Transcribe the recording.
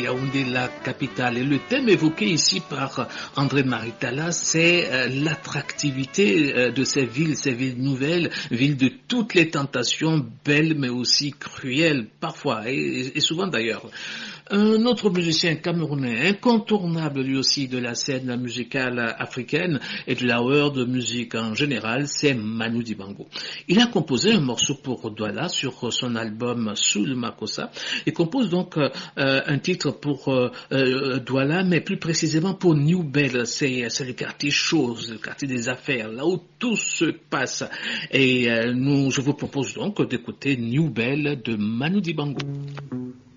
Yaoundé, la capitale. Et le thème évoqué ici par André Maritala, c'est l'attractivité de ces villes nouvelles, villes de toutes les tentations, belles mais aussi cruelles parfois, et souvent d'ailleurs. Un autre musicien camerounais, incontournable lui aussi de la scène musicale africaine et de la world music en général, c'est Manu Dibango. Il a composé un morceau pour Douala sur son album Soul Makossa et compose donc un titre pour Douala, mais plus précisément pour New Bell. C'est le quartier chaud, le quartier des affaires, là où tout se passe. Et je vous propose donc d'écouter New Bell de Manu Dibango.